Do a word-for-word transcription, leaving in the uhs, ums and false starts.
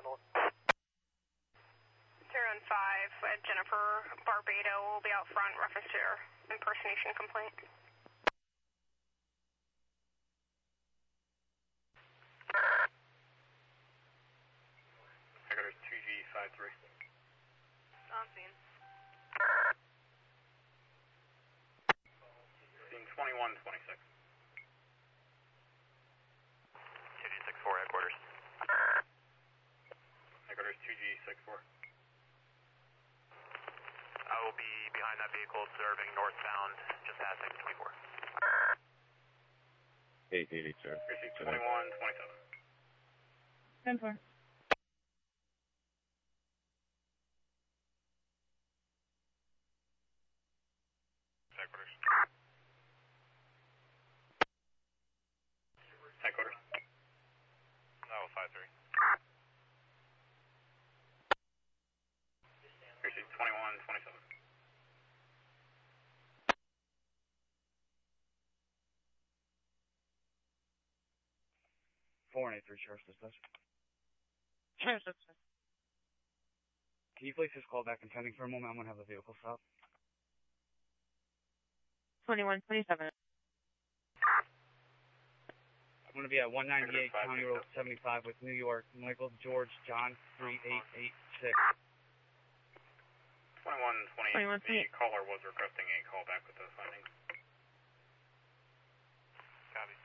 handle it. zero and five, uh, Jennifer Barbado will be out front, reference to your impersonation complaint. Headquarters two G five three. On scene. Scene twenty-one twenty-six. two G six four, headquarters. Headquarters two G six four. I will be behind that vehicle observing northbound, just passing twenty-four. eight eighty, sir. Receive twenty-one twenty-seven. ten four. Headquarters. Headquarters. No, five three. Receive twenty-one twenty-seven. four and eight three, Sheriff's Dispatch. Sheriff's Dispatch. Can you place this call back in pending for a moment? I'm going to have the vehicle stop. twenty-one twenty-seven. I'm going to be at one ninety-eight County Road seventy-five with New York, Michael George John three eight eight six. twenty-one twenty-eight. twenty-one The caller was requesting a call back with those findings. Copy.